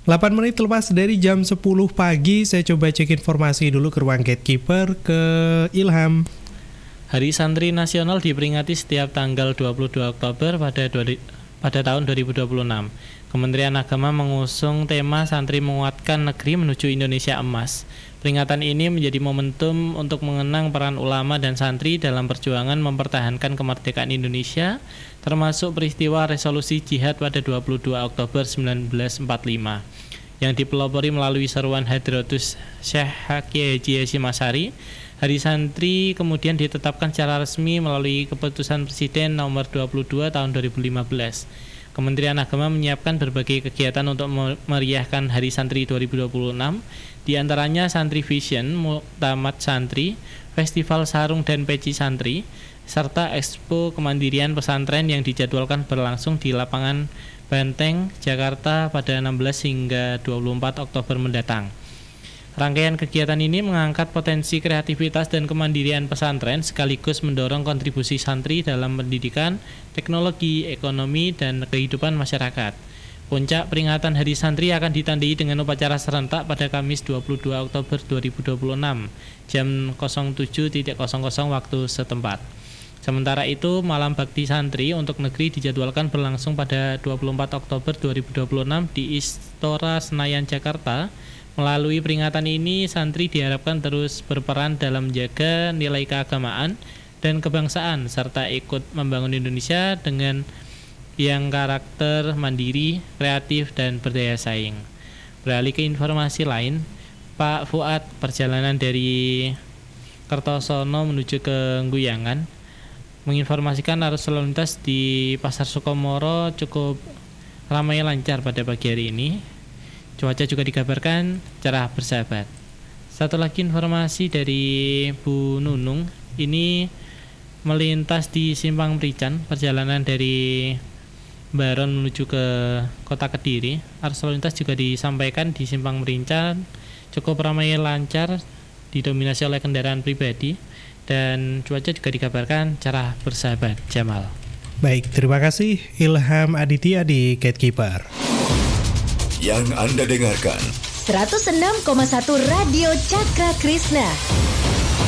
8 menit lepas dari jam 10 pagi, saya coba cek informasi dulu ke ruang Gatekeeper ke Ilham. Hari Santri Nasional diperingati setiap tanggal 22 Oktober pada tahun 2026. Kementerian Agama mengusung tema Santri Menguatkan Negeri Menuju Indonesia Emas. Peringatan ini menjadi momentum untuk mengenang peran ulama dan santri dalam perjuangan mempertahankan kemerdekaan Indonesia, termasuk peristiwa resolusi jihad pada 22 Oktober 1945 yang dipelopori melalui seruan Hadratus Syekh Kiai Haji Hasyim Asy'ari. Hari Santri kemudian ditetapkan secara resmi melalui keputusan Presiden nomor 22 tahun 2015. Kementerian Agama menyiapkan berbagai kegiatan untuk meriahkan Hari Santri 2026, di antaranya Santri Vision, Muktamad Santri, Festival Sarung dan Peci Santri, serta Expo Kemandirian Pesantren yang dijadwalkan berlangsung di Lapangan Banteng, Jakarta pada 16 hingga 24 Oktober mendatang. Rangkaian kegiatan ini mengangkat potensi kreativitas dan kemandirian pesantren sekaligus mendorong kontribusi santri dalam pendidikan, teknologi, ekonomi, dan kehidupan masyarakat. Puncak peringatan Hari Santri akan ditandai dengan upacara serentak pada Kamis 22 Oktober 2026 jam 07.00 waktu setempat. Sementara itu, Malam Bakti Santri untuk negeri dijadwalkan berlangsung pada 24 Oktober 2026 di Istora Senayan, Jakarta. Melalui peringatan ini, santri diharapkan terus berperan dalam menjaga nilai keagamaan dan kebangsaan, serta ikut membangun Indonesia dengan yang karakter mandiri, kreatif, dan berdaya saing. Beralih ke informasi lain, Pak Fuad, perjalanan dari Kertosono menuju ke Guyangan, menginformasikan arus lalu lintas di Pasar Sukomoro cukup ramai lancar pada pagi hari ini. Cuaca juga dikabarkan cerah bersahabat. Satu lagi informasi dari Bu Nunung, ini melintas di Simpang Merican, perjalanan dari Baron menuju ke Kota Kediri. Arus lalu lintas juga disampaikan di Simpang Merican cukup ramai lancar, didominasi oleh kendaraan pribadi, dan cuaca juga dikabarkan cerah bersahabat. Jamal. Baik, terima kasih Ilham Aditya di Gatekeeper. Yang Anda dengarkan 106,1 Radio Cakra Krishna.